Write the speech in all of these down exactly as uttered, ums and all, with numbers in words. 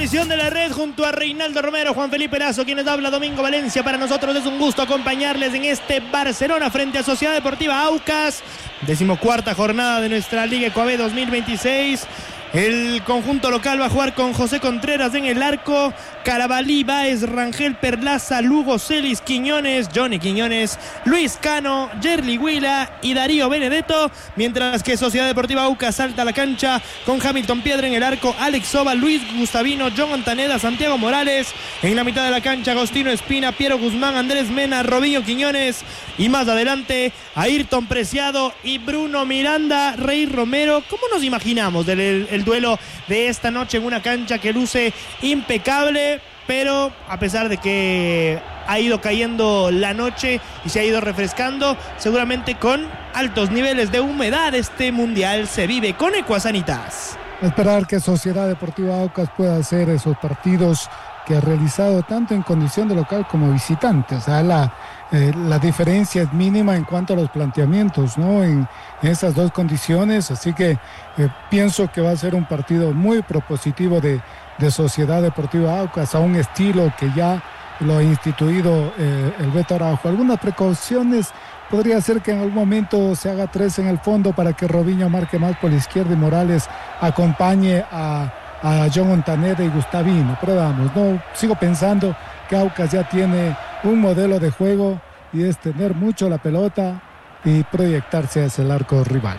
transmisión de la red junto a Reinaldo Romero, Juan Felipe Lazo, quienes habla Domingo Valencia. Para nosotros es un gusto acompañarles en este Barcelona frente a Sociedad Deportiva Aucas, decimocuarta jornada de nuestra Liga Ecuabé dos mil veintiséis. El conjunto local va a jugar con José Contreras en el arco, Carabalí, Báez, Rangel, Perlaza, Lugo, Celis, Quiñones, Johnny Quiñones, Luis Cano, Yerli Huila y Darío Benedetto, mientras que Sociedad Deportiva Aucas salta a la cancha con Hamilton Piedra en el arco, Alex Soba, Luis Gustavino, John Montaneda, Santiago Morales, en la mitad de la cancha Agostino Espina, Piero Guzmán, Andrés Mena, Robinho Quiñones y más adelante Ayrton Preciado y Bruno Miranda. Rey Romero, ¿cómo nos imaginamos del el, el duelo de esta noche en una cancha que luce impecable, pero a pesar de que ha ido cayendo la noche y se ha ido refrescando, seguramente con altos niveles de humedad, este mundial se vive con Ecuasanitas? Esperar que Sociedad Deportiva Aucas pueda hacer esos partidos que ha realizado tanto en condición de local como visitante. O sea, la, eh, la diferencia es mínima en cuanto a los planteamientos, ¿no? En, en esas dos condiciones, así que eh, pienso que va a ser un partido muy propositivo de, de Sociedad Deportiva Aucas, a un estilo que ya lo ha instituido eh, el Beto Araujo. Algunas precauciones, podría ser que en algún momento se haga tres en el fondo para que Robinho marque más por la izquierda y Morales acompañe a a John Montaneda y Gustavino, pero vamos, no sigo pensando que Aucas ya tiene un modelo de juego y es tener mucho la pelota y proyectarse hacia el arco rival.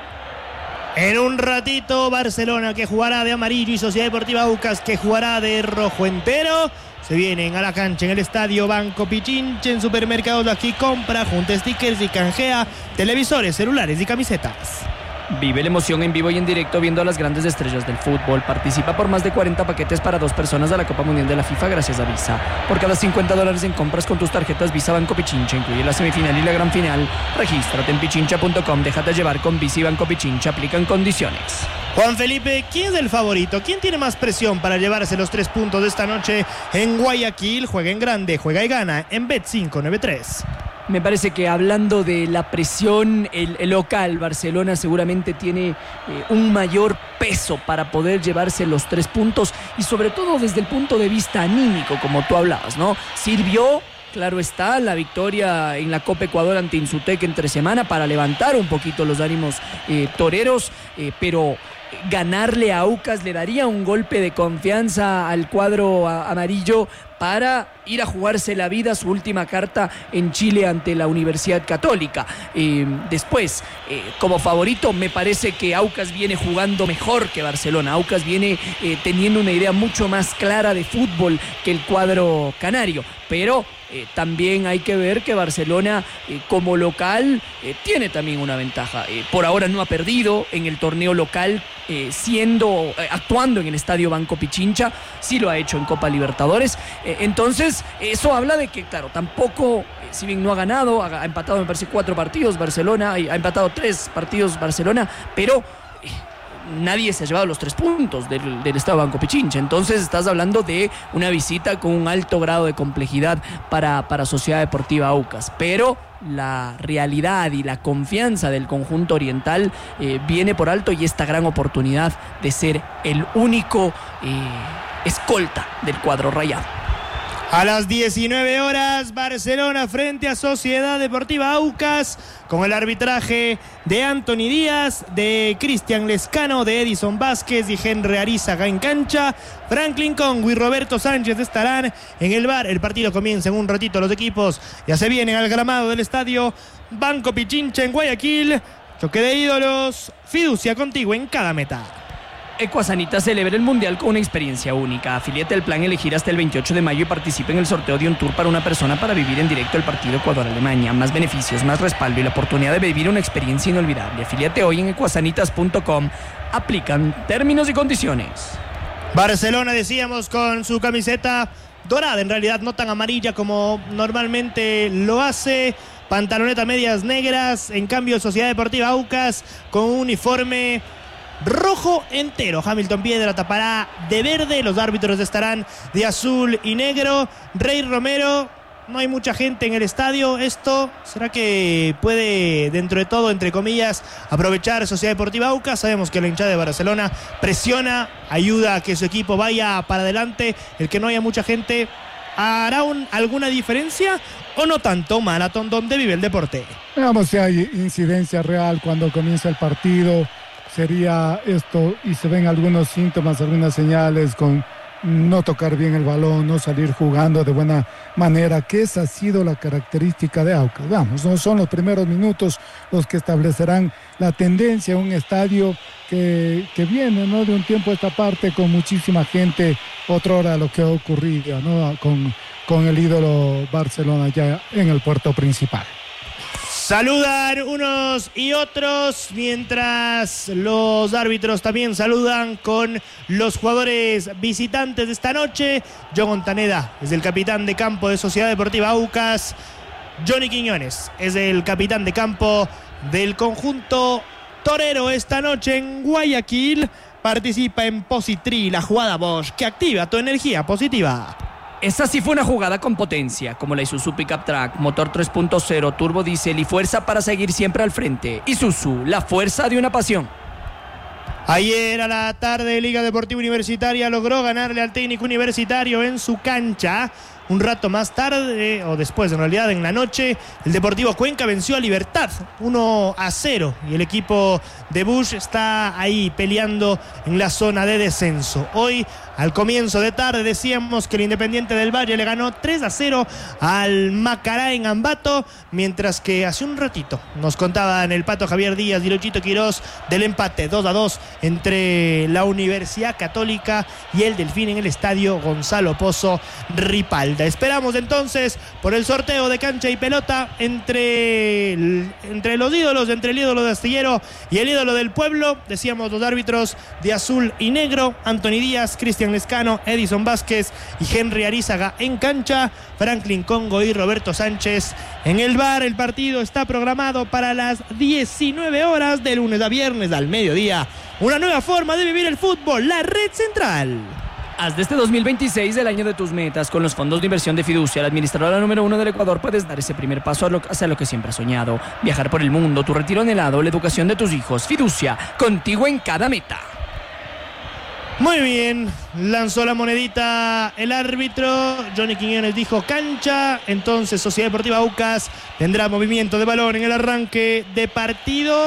En un ratito Barcelona, que jugará de amarillo, y Sociedad Deportiva Aucas, que jugará de rojo entero, se vienen a la cancha en el estadio Banco Pichincha. En Supermercados Aquí compra, junta stickers y canjea televisores, celulares y camisetas. Vive la emoción en vivo y en directo viendo a las grandes estrellas del fútbol. Participa por más de cuarenta paquetes para dos personas a la Copa Mundial de la FIFA gracias a Visa. Por cada cincuenta dólares en compras con tus tarjetas Visa Banco Pichincha, incluye la semifinal y la gran final. Regístrate en pichincha punto com, déjate llevar con Visa y Banco Pichincha, aplican condiciones. Juan Felipe, ¿quién es el favorito? ¿Quién tiene más presión para llevarse los tres puntos de esta noche en Guayaquil? Juega en grande, juega y gana en Bet cinco noventa y tres. Me parece que hablando de la presión, el, el local, Barcelona seguramente tiene eh, un mayor peso para poder llevarse los tres puntos y sobre todo desde el punto de vista anímico, como tú hablabas, ¿no? Sirvió, claro está, la victoria en la Copa Ecuador ante Insutec entre semana para levantar un poquito los ánimos eh, toreros, eh, pero ganarle a Aucas le daría un golpe de confianza al cuadro a, amarillo para ir a jugarse la vida, su última carta en Chile ante la Universidad Católica. Eh, después, eh, como favorito, me parece que Aucas viene jugando mejor que Barcelona. Aucas viene eh, teniendo una idea mucho más clara de fútbol que el cuadro canario, pero eh, también hay que ver que Barcelona eh, como local eh, tiene también una ventaja. Eh, por ahora no ha perdido en el torneo local, eh, siendo eh, actuando en el Estadio Banco Pichincha, sí lo ha hecho en Copa Libertadores. Eh, entonces, eso habla de que, claro, tampoco, eh, si bien no ha ganado, ha, ha empatado, me parece, cuatro partidos Barcelona, ha empatado tres partidos Barcelona, pero eh, nadie se ha llevado los tres puntos del, del Estado Banco Pichincha. Entonces estás hablando de una visita con un alto grado de complejidad para, para Sociedad Deportiva Aucas, pero la realidad y la confianza del conjunto oriental eh, viene por alto, y esta gran oportunidad de ser el único eh, escolta del cuadro rayado. A las diecinueve horas, Barcelona frente a Sociedad Deportiva Aucas, con el arbitraje de Anthony Díaz, de Cristian Lescano, de Edison Vázquez y Henry Arizaga en cancha. Franklin Congo y Roberto Sánchez estarán en el V A R. El partido comienza en un ratito. Los equipos ya se vienen al gramado del estadio Banco Pichincha en Guayaquil. Choque de ídolos, fiducia contigo en cada meta. Ecuasanita celebra el Mundial con una experiencia única. Afíliate al plan Elegir hasta el veintiocho de mayo y participe en el sorteo de un tour para una persona para vivir en directo el partido Ecuador-Alemania. Más beneficios, más respaldo y la oportunidad de vivir una experiencia inolvidable. Afíliate hoy en ecuasanitas punto com. Aplican términos y condiciones. Barcelona, decíamos, con su camiseta dorada, en realidad no tan amarilla como normalmente lo hace. Pantaloneta, medias negras. En cambio, Sociedad Deportiva Aucas con un uniforme rojo entero. Hamilton Piedra tapará de verde, los árbitros estarán de azul y negro. Rey Romero, no hay mucha gente en el estadio. ¿Esto será que puede, dentro de todo, entre comillas, aprovechar Sociedad Deportiva Aucas? Sabemos que la hinchada de Barcelona presiona, ayuda a que su equipo vaya para adelante. El que no haya mucha gente, ¿hará un, alguna diferencia o no tanto? Maratón, donde vive el deporte. Veamos si hay incidencia real cuando comienza el partido. Sería esto, y se ven algunos síntomas, algunas señales con no tocar bien el balón, no salir jugando de buena manera, que esa ha sido la característica de Aucas. Vamos, no son los primeros minutos los que establecerán la tendencia, un estadio que, que viene, ¿no?, de un tiempo a esta parte con muchísima gente, otra hora lo que ha ocurrido, ¿no?, con, con el ídolo Barcelona ya en el puerto principal. Saludan unos y otros, mientras los árbitros también saludan con los jugadores visitantes de esta noche. John Montaneda es el capitán de campo de Sociedad Deportiva Aucas. Johnny Quiñones es el capitán de campo del conjunto torero esta noche en Guayaquil. Participa en Positri, la jugada Bosch que activa tu energía positiva. Esa sí fue una jugada con potencia, como la Isuzu Pickup Track, motor tres punto cero, turbo diésel y fuerza para seguir siempre al frente. Isuzu, la fuerza de una pasión. Ayer a la tarde, Liga Deportiva Universitaria logró ganarle al Técnico Universitario en su cancha. Un rato más tarde, o después en realidad en la noche, el Deportivo Cuenca venció a Libertad uno a cero y el equipo de Bush está ahí peleando en la zona de descenso. Hoy, al comienzo de tarde, decíamos que el Independiente del Valle le ganó tres a cero al Macará en Ambato, mientras que hace un ratito nos contaban el Pato Javier Díaz y Luchito Quirós del empate dos a dos entre la Universidad Católica y el Delfín en el estadio Gonzalo Pozo Ripalda. Esperamos entonces por el sorteo de cancha y pelota entre, el, entre los ídolos, entre el ídolo de Astillero y el ídolo del pueblo. Decíamos los árbitros de azul y negro: Anthony Díaz, Cristian Lescano, Edison Vázquez y Henry Arizaga en cancha, Franklin Congo y Roberto Sánchez en el V A R. El partido está programado para las diecinueve horas de lunes a viernes al mediodía. Una nueva forma de vivir el fútbol, la Red Central. Haz de este dos mil veintiséis el año de tus metas. Con los fondos de inversión de Fiducia, la administradora número uno del Ecuador, puedes dar ese primer paso hacia lo que siempre has soñado. Viajar por el mundo, tu retiro anhelado, la educación de tus hijos. Fiducia, contigo en cada meta. Muy bien, lanzó la monedita el árbitro. Johnny Quiñones dijo cancha. Entonces Sociedad Deportiva Aucas tendrá movimiento de balón en el arranque de partido.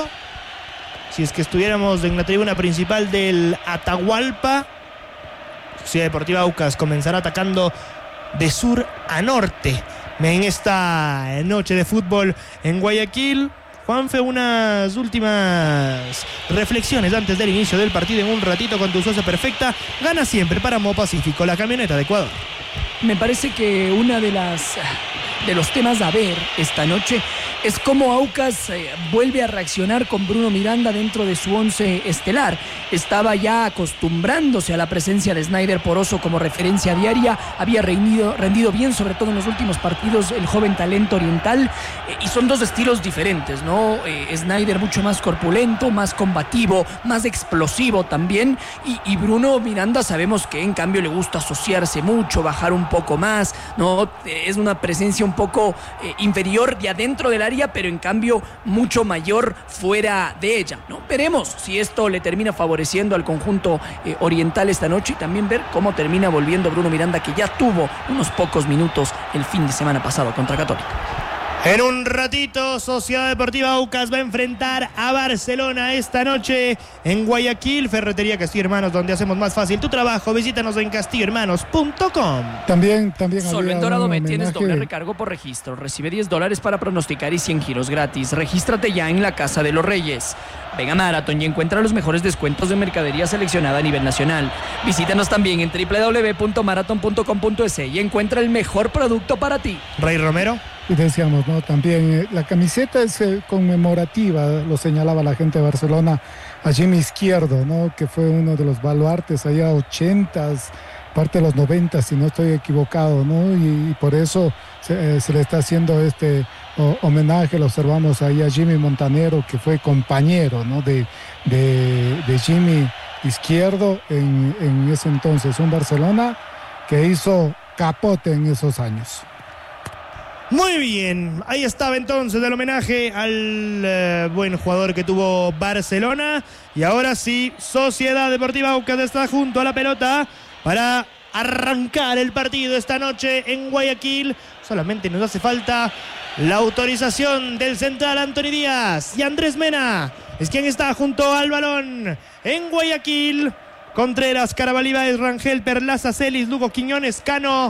Si es que estuviéramos en la tribuna principal del Atahualpa, Sociedad Deportiva Aucas comenzará atacando de sur a norte en esta noche de fútbol en Guayaquil. Juanfe, unas últimas reflexiones antes del inicio del partido. En un ratito con tu socia perfecta. Gana siempre para Mo Pacífico, la camioneta de Ecuador. Me parece que una de las de los temas a ver esta noche es cómo Aucas eh, vuelve a reaccionar con Bruno Miranda dentro de su once estelar. Estaba ya acostumbrándose a la presencia de Snyder Poroso como referencia diaria. Había rendido, rendido bien, sobre todo en los últimos partidos, el joven talento oriental. Eh, y son dos estilos diferentes, ¿no? Eh, Snyder mucho más corpulento, más combativo, más explosivo también. Y, y Bruno Miranda sabemos que en cambio le gusta asociarse mucho, bajar un poco más, ¿no? Eh, es una presencia un poco eh, inferior de adentro del área, pero en cambio mucho mayor fuera de ella, ¿no? Veremos si esto le termina favoreciendo al conjunto eh, oriental esta noche, y también ver cómo termina volviendo Bruno Miranda, que ya tuvo unos pocos minutos el fin de semana pasado contra Católica. En un ratito, Sociedad Deportiva Aucas va a enfrentar a Barcelona esta noche en Guayaquil. Ferretería Castillo Hermanos, donde hacemos más fácil tu trabajo. Visítanos en castillo hermanos punto com. También, también. Solo en Dorado Bet tienes doble recargo por registro. Recibe diez dólares para pronosticar y cien giros gratis. Regístrate ya en la Casa de los Reyes. Ven a Marathon y encuentra los mejores descuentos de mercadería seleccionada a nivel nacional. Visítanos también en doble u doble u doble u punto marathon punto com punto es y encuentra el mejor producto para ti. Rey Romero. Y decíamos, ¿no? También eh, la camiseta es eh, conmemorativa, lo señalaba la gente de Barcelona, a Jimmy Izquierdo, ¿no? Que fue uno de los baluartes allá ochentas, parte de los noventas, si no estoy equivocado, ¿no? Y, y por eso se, eh, se le está haciendo este o, homenaje, lo observamos ahí a Jimmy Montanero, que fue compañero, ¿no? De, de, de Jimmy Izquierdo en, en ese entonces, un Barcelona que hizo capote en esos años. Muy bien, ahí estaba entonces el homenaje al eh, buen jugador que tuvo Barcelona. Y ahora sí, Sociedad Deportiva Aucas está junto a la pelota para arrancar el partido esta noche en Guayaquil. Solamente nos hace falta la autorización del central Anthony Díaz. Y Andrés Mena es quien está junto al balón en Guayaquil. Contreras, Carabalíbáez, Rangel, Perlaza, Celis, Lugo, Quiñones, Cano,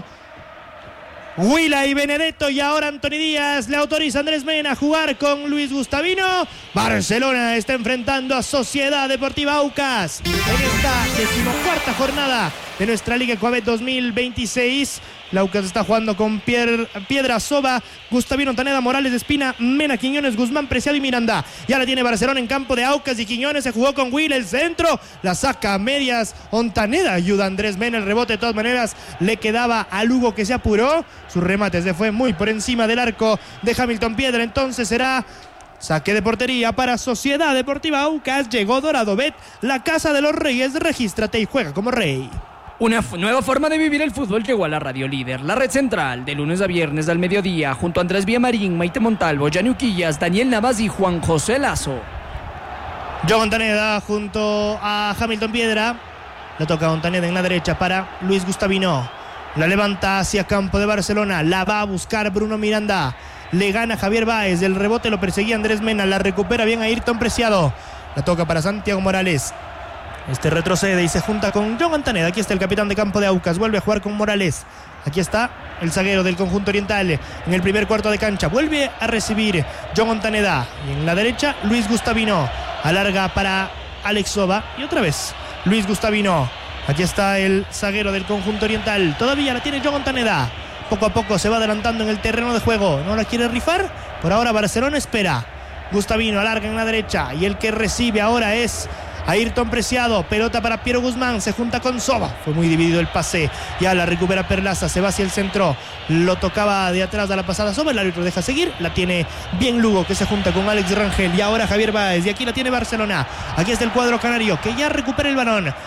Huila y Benedetto. Y ahora Anthony Díaz le autoriza a Andrés Mena a jugar con Luis Gustavino. Barcelona está enfrentando a Sociedad Deportiva Aucas en esta decimocuarta jornada de nuestra Liga Ecuabet dos mil veintiséis. La Aucas está jugando con Pier, Piedra Soba, Gustavino, Ontaneda, Morales, Espina, Mena, Quiñones, Guzmán, Preciado y Miranda. Ya la tiene Barcelona en campo de Aucas y Quiñones se jugó con Will, el centro, la saca a medias, Ontaneda ayuda a Andrés Mena, el rebote de todas maneras le quedaba a Lugo que se apuró, su remate se fue muy por encima del arco de Hamilton Piedra, entonces será saque de portería para Sociedad Deportiva Aucas. Llegó Dorado Bet, la casa de los reyes, regístrate y juega como rey. Una f- nueva forma de vivir el fútbol llegó a la Radio Líder, la red central, de lunes a viernes al mediodía, junto a Andrés Villamarín, Maite Montalvo, Yanni Uquillas, Daniel Navas y Juan José Lazo. Joe Ontaneda junto a Hamilton Piedra. Le toca a Ontaneda en la derecha para Luis Gustavino. La levanta hacia campo de Barcelona. La va a buscar Bruno Miranda. Le gana Javier Báez. El rebote lo perseguía Andrés Mena. La recupera bien a Ayrton Preciado. La toca para Santiago Morales. Este retrocede y se junta con John Ontaneda. Aquí está el capitán de campo de Aucas. Vuelve a jugar con Morales. Aquí está el zaguero del conjunto oriental en el primer cuarto de cancha. Vuelve a recibir John Ontaneda. Y en la derecha, Luis Gustavino. Alarga para Alex Soba. Y otra vez, Luis Gustavino. Aquí está el zaguero del conjunto oriental. Todavía la tiene John Ontaneda. Poco a poco se va adelantando en el terreno de juego. ¿No la quiere rifar? Por ahora Barcelona espera. Gustavino alarga en la derecha. Y el que recibe ahora es Ayrton Preciado, pelota para Piero Guzmán, se junta con Soba, fue muy dividido el pase, ya la recupera Perlaza, se va hacia el centro, lo tocaba de atrás a la pasada Soba, el árbitro deja seguir, la tiene bien Lugo que se junta con Alex Rangel y ahora Javier Báez, y aquí la tiene Barcelona, aquí está el cuadro canario que ya recupera el balón,